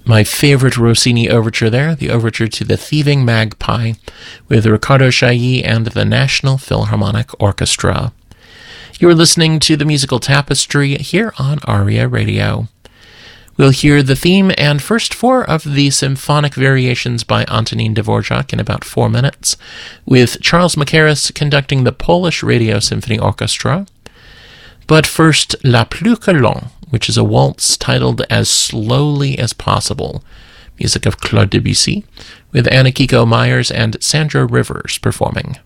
My favorite Rossini overture there, the overture to The Thieving Magpie, with Riccardo Chailly and the National Philharmonic Orchestra. You are listening to the Musical Tapestry here on ARIA Radio. We'll hear the theme and first four of the symphonic variations by Antonin Dvorak in about 4 minutes, with Charles Mackerras conducting the Polish Radio Symphony Orchestra. But first, La Plus que Lent, which is a waltz titled As Slowly as Possible, music of Claude Debussy, with Anna Kiko Myers and Sandra Rivers performing.